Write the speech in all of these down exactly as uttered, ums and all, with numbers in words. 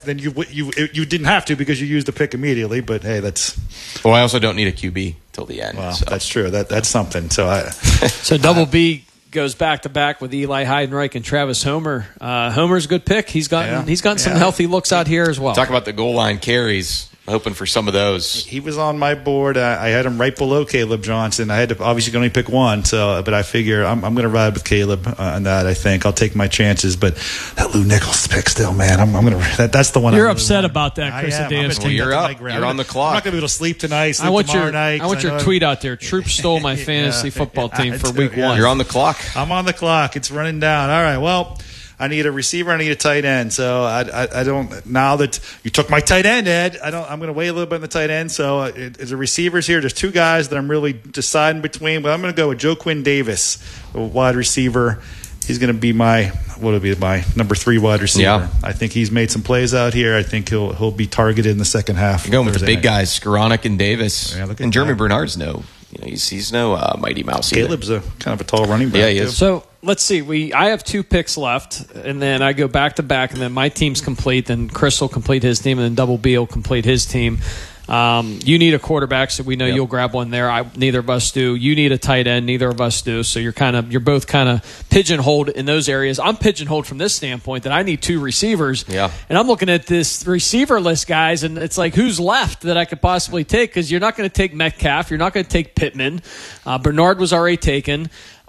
then you you you didn't have to because you used the pick immediately. But hey, that's. Well, I also don't need a Q B till the end. Well, so. that's true. That that's something. So I. so double B goes back to back with Eli Heidenreich and Travis Homer. Uh, Homer's a good pick. He's gotten Yeah. he's gotten some Yeah. healthy looks out here as well. Talk about the goal line carries. Hoping for some of those. He was on my board. I, I had him right below Caleb Johnson. I had to obviously only pick one, so but I figure I'm, I'm going to ride with Caleb uh, on that. I think I'll take my chances. But that Lou Nichols pick, still, man, I'm, I'm going to. That, that's the one. You're I'm upset really about that, Chris I am. Adamski. I'm gonna Well, you're take that to up. my grave. You're on the clock. I'm not going to be able to sleep tonight. Sleep I want tomorrow your night. I want your I tweet out there. Troops stole my fantasy yeah, football yeah, team I for do, week yeah. one. You're on the clock. I'm on the clock. It's running down. All right. Well. I need a receiver. I need a tight end. So I, I, I don't. Now that you took my tight end, Ed, I don't. I'm going to wait a little bit on the tight end. So it, it's the receivers here. There's two guys that I'm really deciding between. But I'm going to go with Joe Quinn Davis, a wide receiver. He's going to be my what will be my number three wide receiver. Yeah. I think he's made some plays out here. I think he'll he'll be targeted in the second half. You're going with the Thursday big night. guys, Skoranek and Davis, Yeah, look at and Jeremy that. Bernard's no. You know, he's he's no uh, mighty mouse. Either. Caleb's a kind of a tall running back. Yeah, he too. is. So let's see. We I have two picks left, and then I go back to back, and then my team's complete. Then Chris will complete his team, and then Double B will complete his team. Um, you need a quarterback, so we know Yep. you'll grab one there. I, neither of us do. You need a tight end. Neither of us do. So you're kind of you're both kind of pigeonholed in those areas. I'm pigeonholed from this standpoint that I need two receivers. Yeah. And I'm looking at this receiver list, guys, and it's like who's left that I could possibly take because you're not going to take Metcalf. You're not going to take Pittman. Uh, Bernard was already taken.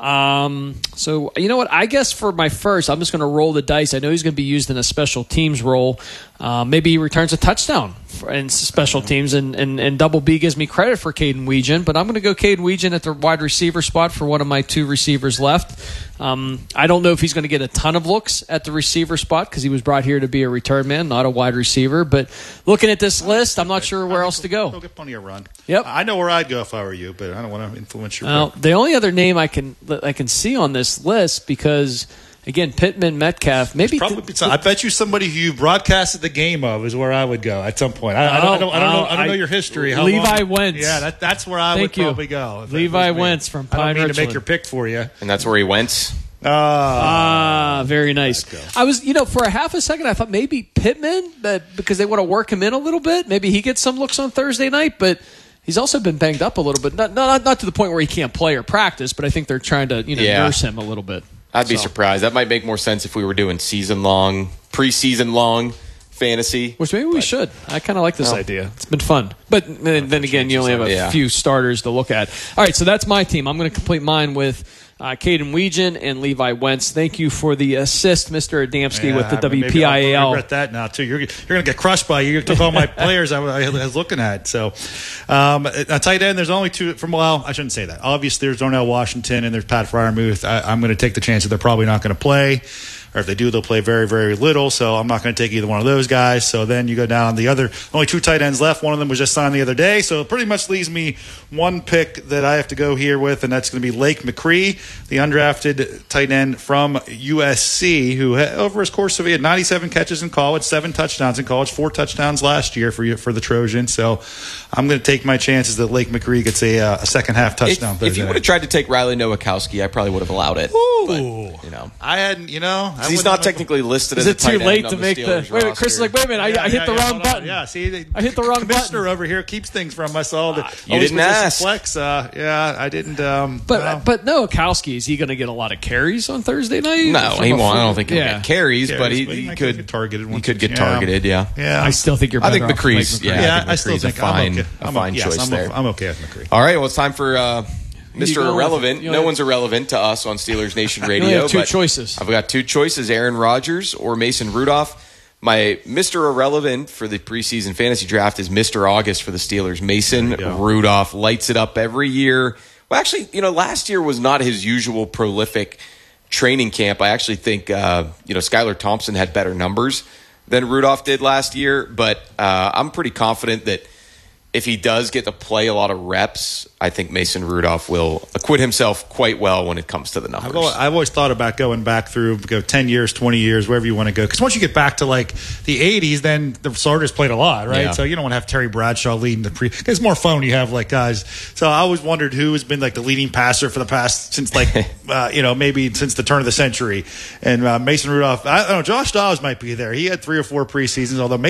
Um, so you know what? I guess for my first, I'm just going to roll the dice. I know he's going to be used in a special teams role. Uh, maybe he returns a touchdown for, in special teams, and, and, and Double B gives me credit for Caden Weegan. But I'm going to go Caden Weegan at the wide receiver spot for one of my two receivers left. Um, I don't know if he's going to get a ton of looks at the receiver spot because he was brought here to be a return man, not a wide receiver. But looking at this list, I'm not sure where else to He'll go. get plenty of run. Yep. I know where I'd go if I were you, but I don't want to influence your Well, pick. the only other name I can that I can see on this list because again, Pittman, Metcalf, maybe Probably, I bet you somebody who you broadcasted the game of is where I would go at some point. I, I, don't, I, don't, I don't know. I don't know your history. How Levi long, Wentz. Yeah, that, that's where I Thank would you. probably go. if it Levi was me. Wentz from I Pine don't mean to make Ridgeland. your pick for you. And that's where he went. Uh, Ah, very nice. go. I was, you know, for a half a second, I thought maybe Pittman, but because they want to work him in a little bit, maybe he gets some looks on Thursday night. But he's also been banged up a little bit, not not, not to the point where he can't play or practice. But I think they're trying to, you know, Yeah. nurse him a little bit. I'd be So- surprised. That might make more sense if we were doing season long, preseason long fantasy. Which maybe we should. I kind of like this Well. idea. It's been fun. But then, then again, you only have a Yeah. few starters to look at. All right, so that's my team. I'm going to complete mine with uh, Caden Weegan and Levi Wentz. Thank you for the assist, Mister Adamski, yeah, with the maybe W P I A I'll L. regret that now too. You're you're going to get crushed by you. You took all my players I was, I was looking at. So, um, a tight end. There's only two from. Well, I shouldn't say that. Obviously, there's Darnell Washington and there's Pat Fryermuth. I, I'm going to take the chance that they're probably not going to play. Or if they do, they'll play very, very little. So I'm not going to take either one of those guys. So then you go down the other, only two tight ends left. One of them was just signed the other day. So it pretty much leaves me one pick that I have to go here with, and that's going to be Lake McCree, the undrafted tight end from U S C, who had, over his course of he had ninety-seven catches in college, seven touchdowns in college, four touchdowns last year for for the Trojans. So I'm going to take my chances that Lake McCree gets a, uh, a second half touchdown. If, if you would have tried to take Riley Nowakowski, I probably would have allowed it. Ooh. But, you know, I hadn't, you know. I he's wouldn't not have- technically listed Is as it a tight too end late on to the make the? Steelers Wait, wait, Chris is roster. like, wait a minute, I, Yeah, I hit yeah, the yeah, wrong hold on. button. Yeah, see, they, I hit the wrong commissioner button. over here keeps things from us all. The, you always didn't position ask. Flex, uh, yeah, I didn't. Um, But no. but Nowakowski, is he going to get a lot of carries on Thursday night? No, From he a won't. I full- don't think he'll yeah. get carries, Carries, but he, but he he might could get targeted He once could or- get yeah. targeted. Yeah. yeah, I still think you're I better think off with McCree's- Mike McCree. yeah. yeah, I think I still McCree's a think fine- I'm okay. a I'm fine yes, choice I'm, there. I'm okay with McCree. All right. Well, it's time for uh, Mister go with- Irrelevant. you No only- one's irrelevant to us on Steelers Nation You Radio. only have two but choices. I've got two choices: Aaron Rodgers or Mason Rudolph. My Mister Irrelevant for the preseason fantasy draft is Mister August for the Steelers. Mason go. Rudolph lights it up every year. Well, actually, you know, last year was not his usual prolific training camp. I actually think, uh, you know, Skylar Thompson had better numbers than Rudolph did last year, but uh, I'm pretty confident that if he does get to play a lot of reps, I think Mason Rudolph will acquit himself quite well when it comes to the numbers. I've always, I've always thought about going back through, go ten years, twenty years, wherever you want to go. Because once you get back to like the eighties, then the starters played a lot, right? Yeah. So you don't want to have Terry Bradshaw leading the pre. It's more fun when you have like guys. So I always wondered who has been like the leading passer for the past, since like, uh, you know, maybe since the turn of the century. And uh, Mason Rudolph, I don't know, Josh Dobbs might be there. He had three or four preseasons, although Mason